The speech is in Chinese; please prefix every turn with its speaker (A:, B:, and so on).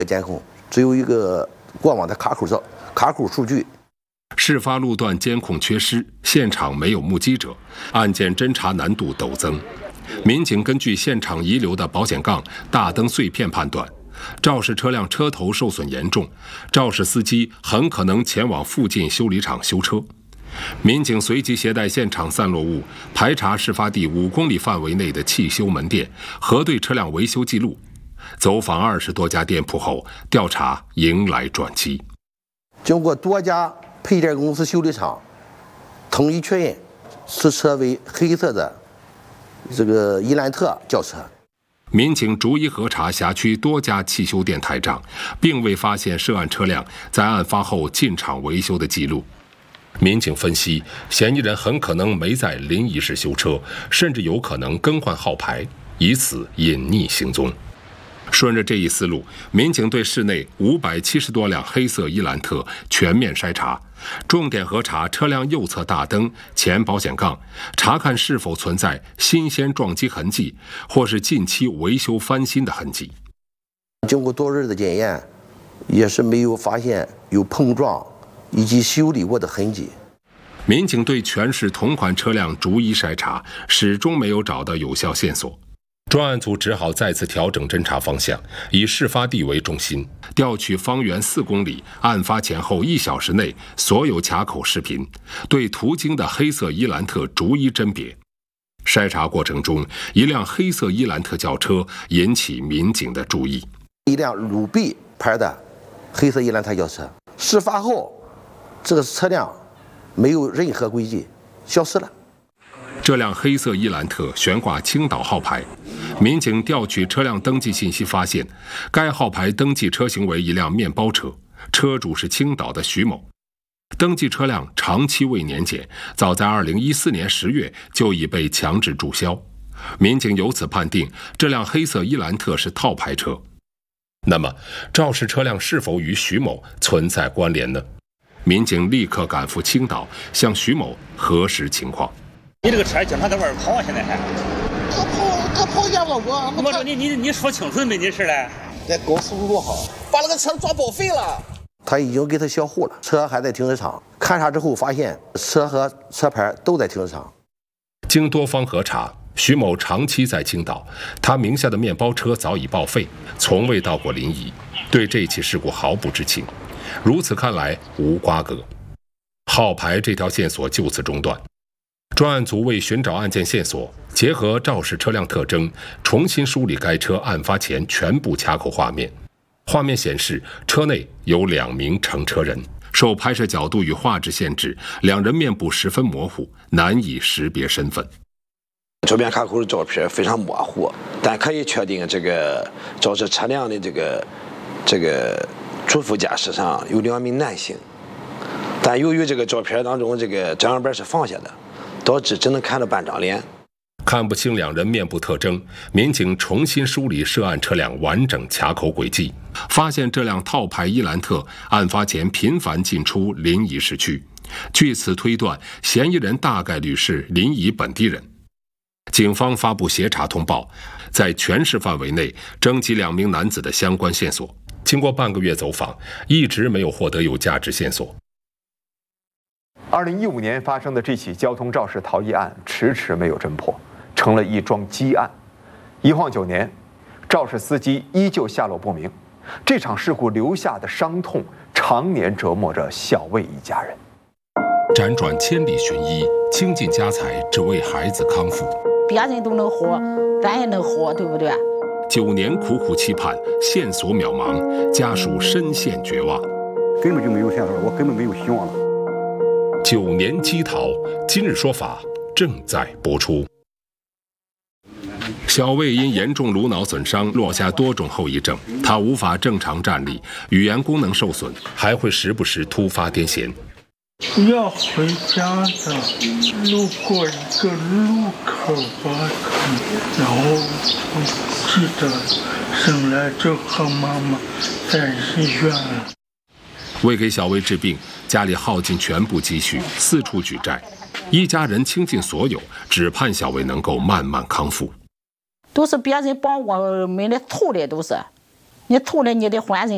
A: 监控，只有一个过往的卡口数据。
B: 事发路段监控缺失，现场没有目击者，案件侦查难度陡增。民警根据现场遗留的保险杠、大灯碎片判断，肇事车辆车头受损严重，肇事司机很可能前往附近修理厂修车。民警随即携带现场散落物，排查事发地5公里范围内的汽修门店，核对车辆维修记录。走访20多家店铺后，调查迎来转机。
A: 经过多家配件公司修理厂统一确认，此车为黑色的这个伊兰特轿车。
B: 民警逐一核查辖区多家汽修店台账，并未发现涉案车辆在案发后进厂维修的记录。民警分析，嫌疑人很可能没在临沂市修车，甚至有可能更换号牌，以此隐匿行踪。顺着这一思路，民警对市内570多辆黑色伊兰特全面筛查，重点核查车辆右侧大灯、前保险杠，查看是否存在新鲜撞击痕迹，或是近期维修翻新的痕迹。
A: 经过多日的检验，也是没有发现有碰撞以及修理过的痕迹。
B: 民警对全市同款车辆逐一筛查，始终没有找到有效线索。专案组只好再次调整侦查方向，以事发地为中心，调取方圆4公里、案发前后1小时内所有卡口视频，对途经的黑色伊兰特逐一甄别。筛查过程中，一辆黑色伊兰特轿车引起民警的注意。
A: 一辆鲁 B 牌的黑色伊兰特轿车，事发后，这个车辆没有任何轨迹，消失了。
B: 这辆黑色伊兰特悬挂青岛号牌，民警调取车辆登记信息发现，该号牌登记车型为一辆面包车，车主是青岛的徐某。登记车辆长期未年检，早在2014年10月就已被强制注销。民警由此判定这辆黑色伊兰特是套牌车。那么，肇事车辆是否与徐某存在关联呢？民警立刻赶赴青岛，向徐某核实情况。
C: 你这个车经常在外边跑啊，现在还？
D: 他跑见过我。
C: 我说你说清楚没你事嘞？
D: 在高速路好，把那个车撞报废了。
A: 他已经给他销户了，车还在停车场。勘查之后发现，车和车牌都在停车场。
B: 经多方核查，徐某长期在青岛，他名下的面包车早已报废，从未到过临沂，对这起事故毫不知情。如此看来，无瓜葛，号牌这条线索就此中断。专案组为寻找案件线索，结合肇事车辆特征，重新梳理该车案发前全部卡口画面。画面显示，车内有2名乘车人，受拍摄角度与画质限制，2人面部十分模糊，难以识别身份。
E: 周边卡口的照片非常模糊，但可以确定这个肇事车辆的这个主副驾驶上有2名男性，但由于这个照片当中这个遮阳板是放下的，导致只能看到半张脸，
B: 看不清2人面部特征。民警重新梳理涉案车辆完整卡口轨迹，发现这辆套牌伊兰特案发前频繁进出临沂市区，据此推断，嫌疑人大概率是临沂本地人。警方发布协查通报，在全市范围内征集2名男子的相关线索。经过半个月走访，一直没有获得有价值线索。
F: 2015年发生的这起交通肇事逃逸案迟迟没有侦破，成了一桩积案。一晃9年，肇事司机依旧下落不明。这场事故留下的伤痛，常年折磨着小魏一家人。
B: 辗转千里寻医，倾尽家财，只为孩子康复。
G: 别人都能活，咱也能活，对不对
B: ？9年苦苦期盼，线索渺茫，家属深陷绝望。
H: 根本就没有线索，我根本没有希望了。
B: 9年激逃，今日说法正在播出。小魏因严重颅脑损伤，落下多种后遗症，他无法正常站立，语言功能受损，还会时不时突发癫痫。
I: 要回家的，路过一个路口吧，然后记得醒来就和妈妈在医院了。
B: 为给小魏治病，家里耗尽全部积蓄，四处举债，一家人倾尽所有，只盼小魏能够慢慢康复。
G: 都是别人帮我们的图的，都是你图的，你得还人